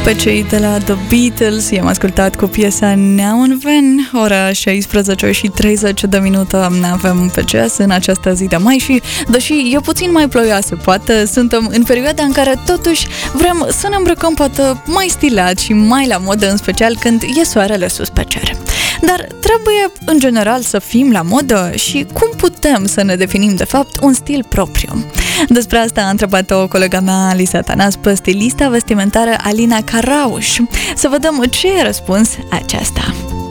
Pe cei de la The Beatles i-am ascultat cu piesa Now and Then. Ora 16:30 avem pe ceas în această zi de mai și, deși e puțin mai ploioasă, poate suntem în perioada în care totuși vrem să ne îmbrăcăm poate mai stilat și mai la modă, în special când e soarele sus pe cer. Dar trebuie, în general, să fim la modă și cum putem să ne definim, de fapt, un stil propriu? Despre asta a întrebat-o colega mea, Alisa Tanas, pe stilista vestimentară Alina Carauș. Să vedem ce a răspuns aceasta.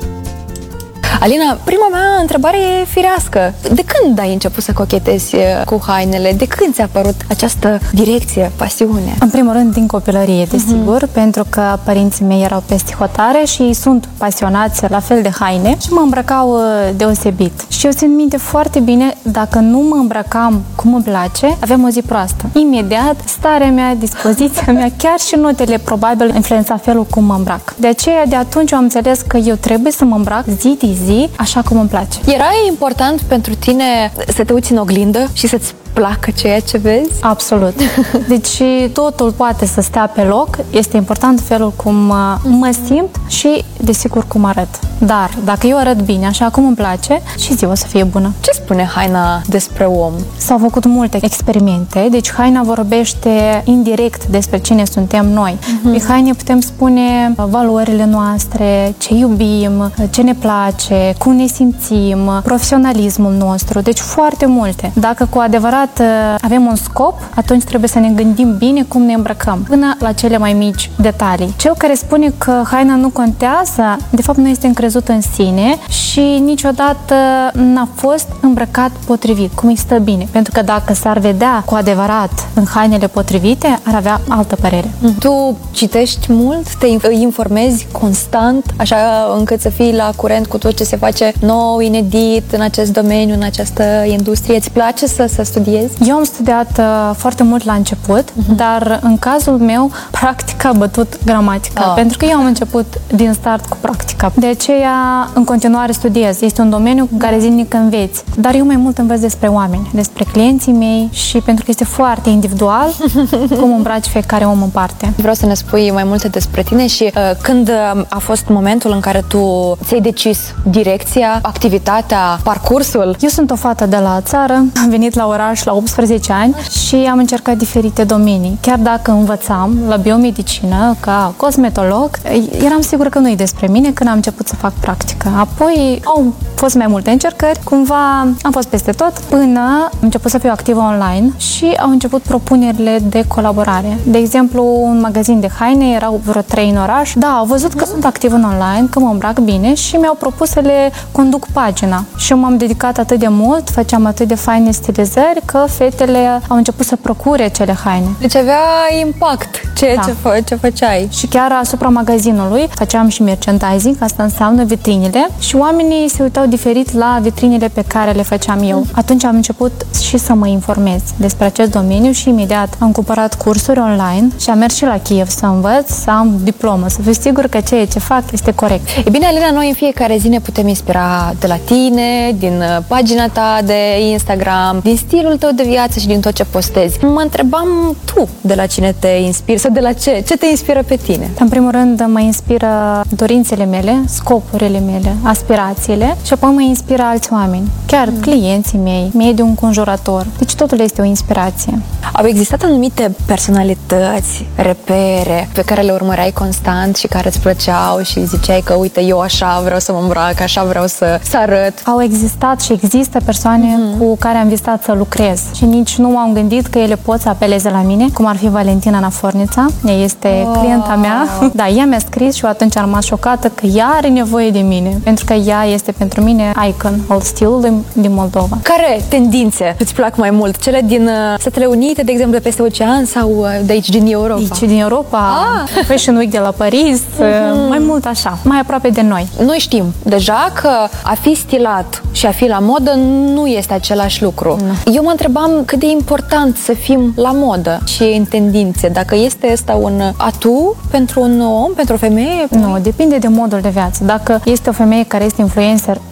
Alina, prima mea întrebare e firească. De când ai început să cochetezi cu hainele? De când ți-a apărut această direcție, pasiune? În primul rând, din copilărie, desigur, pentru că părinții mei erau peste hotare și ei sunt pasionați la fel de haine și mă îmbrăcau deosebit. Și eu țin minte foarte bine, dacă nu mă îmbrăcam cum îmi place, aveam o zi proastă. Imediat, starea mea, dispoziția mea, chiar și notele probabil influența felul cum mă îmbrac. De aceea, de atunci am înțeles că eu trebuie să mă îmbrac zi de zi, așa cum îmi place. Era important pentru tine să te uiți în oglindă și să-ți placă ceea ce vezi? Absolut. Deci totul poate să stea pe loc, este important felul cum mă simt și, desigur, cum arăt. Dar dacă eu arăt bine, așa cum îmi place, și ziua o să fie bună. Ce spune haina despre om? S-au făcut multe experimente, deci haina vorbește indirect despre cine suntem noi. Pe haine putem spune valorile noastre, ce iubim, ce ne place, cum ne simțim, profesionalismul nostru, deci foarte multe. Dacă cu adevărat avem un scop, atunci trebuie să ne gândim bine cum ne îmbrăcăm, până la cele mai mici detalii. Cel care spune că haina nu contează, de fapt nu este încrezut în sine și niciodată n-a fost îmbrăcat potrivit, cum îi stă bine. Pentru că dacă s-ar vedea cu adevărat în hainele potrivite, ar avea altă părere. Tu citești mult? Te informezi constant, așa încât să fii la curent cu tot ce se face nou, inedit în acest domeniu, în această industrie? Îți place să studiezi? Eu am studiat foarte mult la început, dar în cazul meu practica a bătut gramatica, pentru că eu am început din start cu practica. De aceea în continuare studiez. Este un domeniu cu care zilnic înveți, dar eu mai mult învăț despre oameni, despre clienții mei și pentru că este foarte individual cum îmbraci fiecare om în parte. Vreau să ne spui mai multe despre tine și când a fost momentul în care tu ți-ai decis direcția, activitatea, parcursul? Eu sunt o fată de la țară, am venit la oraș la 18 ani și am încercat diferite domenii. Chiar dacă învățam la biomedicină ca cosmetolog, eram sigură că nu e despre mine când am început să fac practică. Apoi au fost mai multe încercări, cumva am fost peste tot până am început să fiu activă online și au început propunerile de colaborare. De exemplu, un magazin de haine, erau vreo 3 în oraș. Da, au văzut că sunt activă în online, că mă îmbrac bine și mi-au propus să le conduc pagina. Și eu m-am dedicat atât de mult, făceam atât de faine stilizări, că fetele au început să procure acele haine. Deci avea impact ce făceai. Și chiar asupra magazinului făceam și merchandising, asta înseamnă vitrinele, și oamenii se uitau diferit la vitrinele pe care le făceam eu. Atunci am început și să mă informez despre acest domeniu și imediat am cumpărat cursuri online și am mers și la Kiev să învăț, să am diplomă, să fiu sigur că ceea ce fac este corect. E bine, Alina, noi în fiecare zi ne putem inspira de la tine, din pagina ta de Instagram, din stilul tău de viață și din tot ce postezi. Mă întrebam tu de la cine te inspiri sau de la ce te inspiră pe tine? În primul rând mă inspiră dorințele mele, scopurile mele, aspirațiile și apoi mă inspiră alți oameni, chiar clienții mei, mediul înconjurător. Deci totul este o inspirație. Au existat anumite personalități, repere pe care le urmăreai constant și care îți plăceau și ziceai că uite, eu așa vreau să mă îmbrac, așa vreau să arăt? Au existat și există persoane cu care am visat să lucrez și nici nu m-am gândit că ele pot să apeleze la mine, cum ar fi Valentina Nafornița. Ea este clienta mea. Da, ea mi-a scris și eu atunci am rămas șocată că ea are nevoie de mine, pentru că ea este pentru mine icon al stilului din Moldova. Care tendințe îți plac mai mult? Cele din Statele Unite, de exemplu, de peste ocean sau de aici, din Europa? Aici, din Europa, Fashion Week de la Paris, mai mult așa, mai aproape de noi. Noi știm deja că a fi stilat și a fi la modă nu este același lucru. Eu mă întrebam cât de important să fim la modă și în tendințe. Dacă este ăsta un atu pentru un om, pentru o femeie? Nu, depinde de modul de viață. Dacă este o femeie care este influencer